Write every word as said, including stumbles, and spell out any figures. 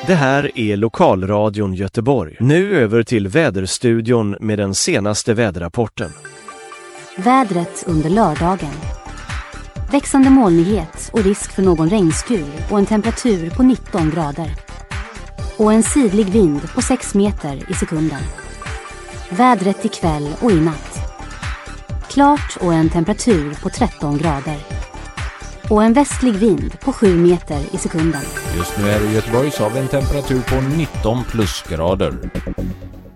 Det här är Lokalradion Göteborg. Nu över till väderstudion med den senaste väderrapporten. Vädret under lördagen. Växande molnighet och risk för någon regnskur och en temperatur på nitton grader. Och en sydlig vind på sex meter i sekunden. Vädret ikväll och i natt. Klart och en temperatur på tretton grader. Och en västlig vind på sju meter i sekunden. Just nu är det i Göteborg så har vi en temperatur på nitton plusgrader.